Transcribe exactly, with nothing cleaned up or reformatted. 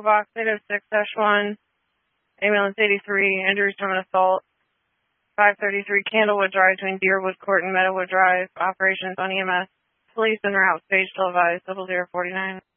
Box eight oh six dash one, ambulance eighty-three, injuries from an assault, five thirty-three Candlewood Drive between Deerwood Court and Meadowood Drive, operations on E M S. Police en route, stage till advised, double zero forty-nine.